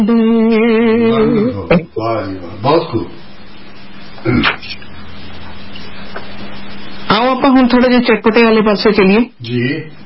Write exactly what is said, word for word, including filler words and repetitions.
ਬਹੁਤ ਖੂਬ। ਆਓ ਆਪਾਂ ਹੁਣ ਥੋੜੇ ਜਿਹੇ ਚਟਪਟੇ ਵਾਲੇ ਪਾਸੇ ਚਲੀਏ ਜੀ।